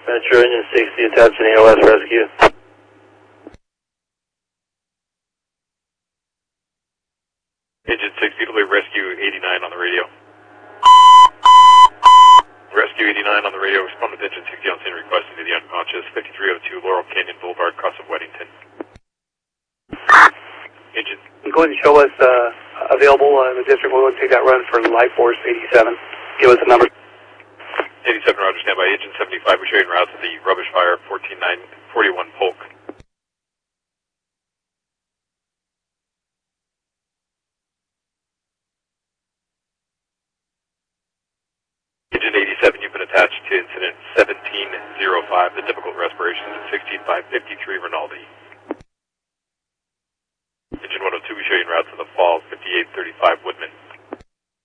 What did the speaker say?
Metro Engine 60, attention ALS rescue. Engine 60, delay rescue 89 on the radio. Rescue 89 on the radio, respond with engine 60 on scene requesting to the unconscious, 5302 Laurel Canyon Boulevard, cross of Weddington. Engine. Go ahead and show us available in the district. We'll go and take that run for Light Force 87. Give us the number. 87, roger, stand by. Engine 75, we're showing route to the rubbish fire, 14941 Polk. Engine 87, you've been attached to incident 1705, the difficult respirations at 16553 Rinaldi. Engine 102, we show you en route to the Falls, 5835 Woodman.